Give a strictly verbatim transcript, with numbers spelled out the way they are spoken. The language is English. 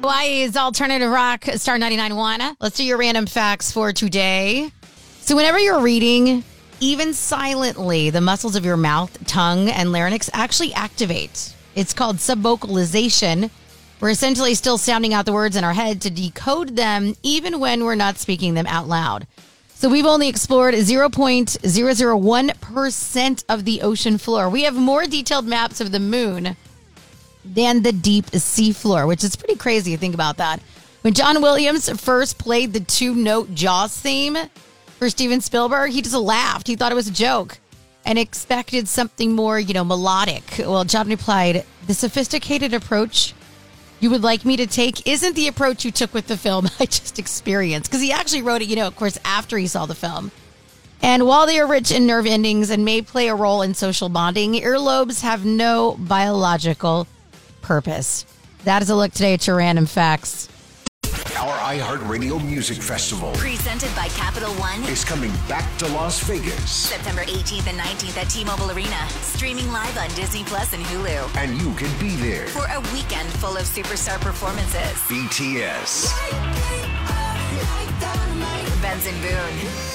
Hawaii's Alternative Rock, Star ninety-nine point one. Let's do your random facts for today. So whenever you're reading, even silently, the muscles of your mouth, tongue, and larynx actually activate. It's called subvocalization. We're essentially still sounding out the words in our head to decode them, even when we're not speaking them out loud. So we've only explored zero point zero zero one percent of the ocean floor. We have more detailed maps of the moon than the deep sea floor, which is pretty crazy to think about that. When John Williams first played the two-note Jaws theme for Steven Spielberg, he just laughed. He thought it was a joke and expected something more, you know, melodic. Well, John replied, "The sophisticated approach you would like me to take isn't the approach you took with the film I just experienced." Because he actually wrote it, you know, of course, after he saw the film. And while they are rich in nerve endings and may play a role in social bonding, earlobes have no biological purpose. That is a look today at your random facts. Our iHeartRadio Music Festival, presented by Capital One, is coming back to Las Vegas. September eighteenth and nineteenth at T-Mobile Arena. Streaming live on Disney Plus and Hulu. And you can be there for a weekend full of superstar performances. B T S, Benson Boone,